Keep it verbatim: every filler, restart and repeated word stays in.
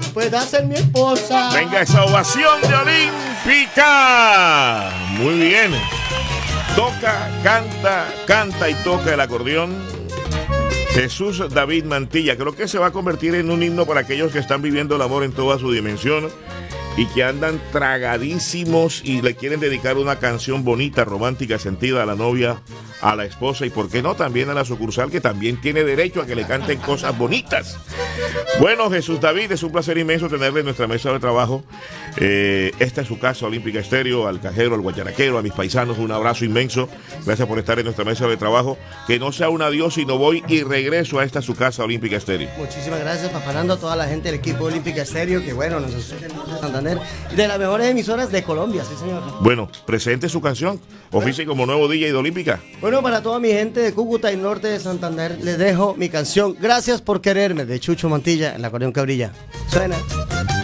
pueda ser mi esposa. Venga esa ovación de Olímpica. Muy bien. Toca, canta, canta y toca el acordeón Jesús David Mantilla. Creo que se va a convertir en un himno para aquellos que están viviendo el amor en toda su dimensión y que andan tragadísimos y le quieren dedicar una canción bonita, romántica, sentida a la novia, a la esposa y por qué no también a la sucursal, que también tiene derecho a que le canten cosas bonitas. Bueno, Jesús David, es un placer inmenso tenerle en nuestra mesa de trabajo. Eh, esta es su casa, Olímpica Estéreo, al cajero, al guacharaquero, a mis paisanos, un abrazo inmenso. Gracias por estar en nuestra mesa de trabajo. Que no sea un adiós, sino voy y regreso a esta su casa, Olímpica Estéreo. Muchísimas gracias, Papalando, a toda la gente del equipo Olímpica Estéreo, que bueno, nos escucha en Santander, de las mejores emisoras de Colombia, sí señor. Bueno, presente su canción, oficie como nuevo D J de Olímpica. Bueno, para toda mi gente de Cúcuta y norte de Santander, les dejo mi canción Gracias por quererme, de Chucho Mantilla, en la acordeón que brilla. Suena.